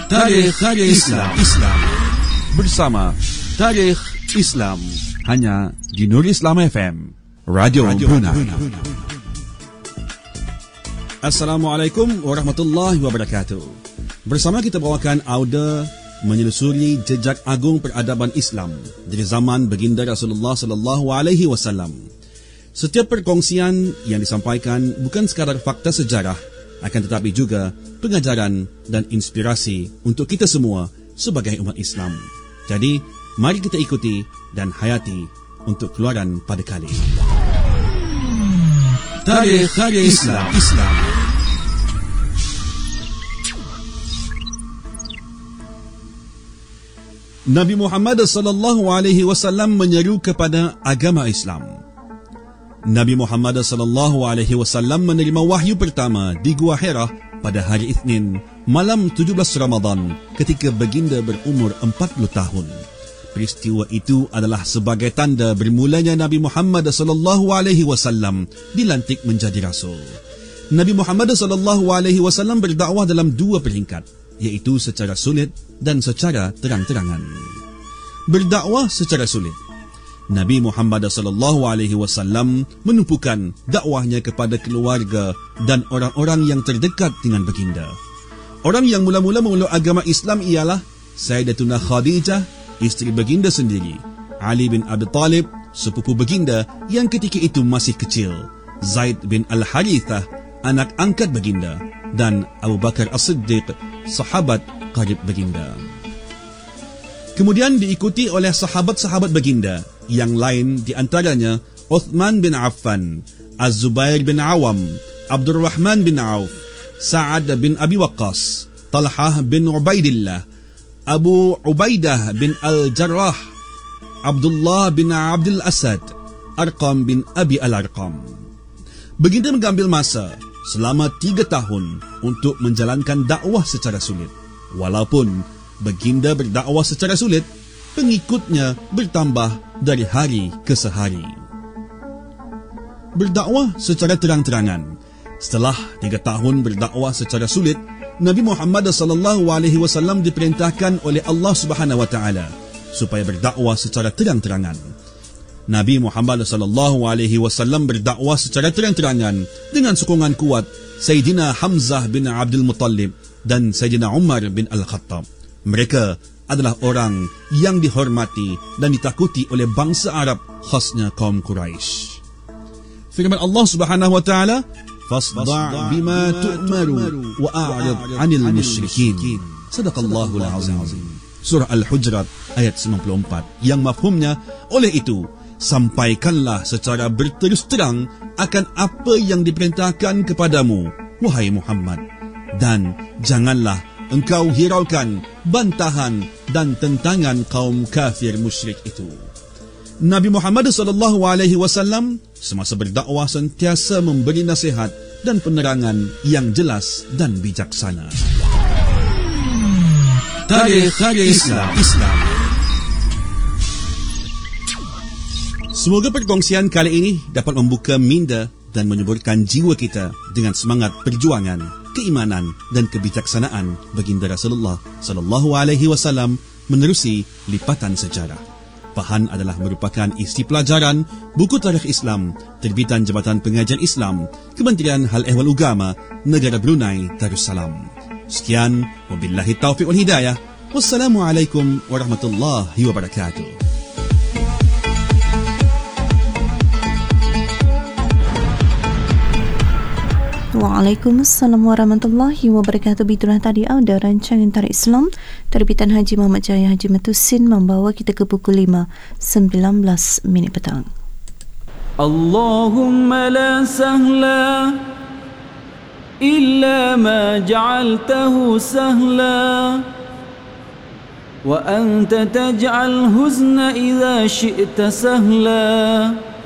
Tarikh Islam bersama Tarikh Islam hanya di Nur Islam FM, Radio Brunei. Assalamualaikum warahmatullahi wabarakatuh. Bersama kita bawakan audio menyelusuri jejak agung peradaban Islam dari zaman baginda Rasulullah sallallahu alaihi wasallam. Setiap perkongsian yang disampaikan bukan sekadar fakta sejarah, akan tetapi juga pengajaran dan inspirasi untuk kita semua sebagai umat Islam. Jadi, mari kita ikuti dan hayati untuk keluaran pada kali. Tarikh Islam. Nabi Muhammad sallallahu alaihi wasallam menyeru kepada agama Islam. Nabi Muhammad sallallahu alaihi wasallam menerima wahyu pertama di Gua Hira pada hari Isnin, malam 17 Ramadan ketika baginda berumur 40 tahun. Peristiwa itu adalah sebagai tanda bermulanya Nabi Muhammad sallallahu alaihi wasallam dilantik menjadi rasul. Nabi Muhammad sallallahu alaihi wasallam berdakwah dalam dua peringkat, iaitu secara sulit dan secara terang-terangan. Berdakwah secara sulit. Nabi Muhammad sallallahu alaihi wasallam menumpukan dakwahnya kepada keluarga dan orang-orang yang terdekat dengan baginda. Orang yang mula-mula memeluk agama Islam ialah Sayyidatuna Khadijah, isteri baginda sendiri, Ali bin Abi Talib, sepupu baginda yang ketika itu masih kecil, Zaid bin Al-Harithah, anak angkat baginda, dan Abu Bakar As-Siddiq, sahabat karib baginda. Kemudian diikuti oleh sahabat-sahabat baginda yang lain, di antaranya Uthman bin Affan, Az-Zubair bin Awam, Abdurrahman bin Auf, Sa'ad bin Abi Waqqas, Talhah bin Ubaidillah, Abu Ubaidah bin Al-Jarrah, Abdullah bin Abdul Asad, Arqam bin Abi Al-Arqam. Baginda mengambil masa selama 3 tahun untuk menjalankan dakwah secara sulit. Walaupun baginda berdakwah secara sulit, pengikutnya bertambah dari hari ke hari. Berdakwah secara terang-terangan. Setelah 3 tahun berdakwah secara sulit, Nabi Muhammad sallallahu alaihi wasallam diperintahkan oleh Allah Subhanahu wa taala supaya berdakwah secara terang-terangan. Nabi Muhammad sallallahu alaihi wasallam berdakwah secara terang-terangan dengan sokongan kuat Sayyidina Hamzah bin Abdul Muttalib dan Sayyidina Umar bin Al-Khattab. Mereka adalah orang yang dihormati dan ditakuti oleh bangsa Arab, khasnya kaum Quraisy. Firman Allah Subhanahu wa taala, "Fasda' bima tu'maru wa a'rid 'anil musyrikin." Sadaqallahul azim. Surah Al-Hujurat ayat 94, yang mafhumnya, oleh itu sampaikanlah secara berterus terang akan apa yang diperintahkan kepadamu, wahai Muhammad, dan janganlah engkau hiraukan bantahan dan tentangan kaum kafir musyrik itu. Nabi Muhammad sallallahu alaihi wasallam semasa berdakwah sentiasa memberi nasihat dan penerangan yang jelas dan bijaksana. Tarikh Islam. Semoga perkongsian kali ini dapat membuka minda dan menyuburkan jiwa kita dengan semangat perjuangan, keimanan dan kebijaksanaan baginda Rasulullah sallallahu alaihi wasallam menerusi lipatan sejarah. Bahan adalah merupakan isi pelajaran buku Tarikh Islam terbitan Jabatan Pengajian Islam, Kementerian Hal Ehwal Ugama, Negara Brunei Darussalam. Sekian, wabillahi taufiq wal hidayah. Wassalamualaikum warahmatullahi wabarakatuh. Waalaikumsalam warahmatullahi wabarakatuh. Itulah tadi audio rancangan Tarikh Islam terbitan Haji Muhammad Jaya Haji Matusin, membawa kita ke pukul 5:19 petang. Allahumma la sahla illa ma ja'altahu sahla wa anta taj'al huzna idza syi'ta sahla.